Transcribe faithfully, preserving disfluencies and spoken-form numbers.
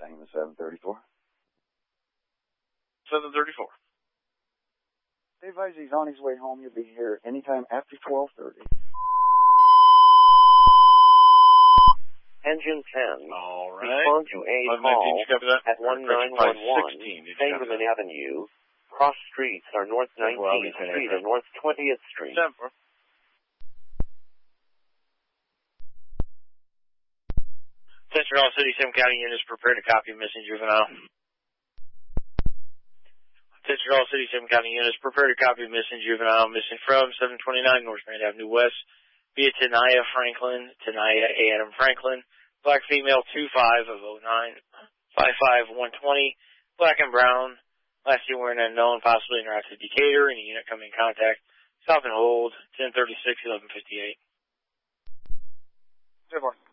Same as seven thirty-four. seven thirty-four. They advise he's on his way home. You'll be here anytime after twelve thirty. Engine ten. All right. Respond to a call at one nine one one, Chamberlain Avenue. Cross streets are North nineteenth Street and North twentieth Street. Semper. Attention all City, Sim County units, prepare to copy missing juvenile. Attention all City, Sim County units, prepare to copy missing juvenile, missing from seven twenty-nine North Grand Avenue West via Tanaya Franklin, Tanaya Adam Franklin, black female two five of oh nine, five five one twenty, black and brown, last year wearing unknown, possibly en route to Decatur, any unit coming in contact, stop and hold, ten thirty-six, eleven fifty-eight. Zero four.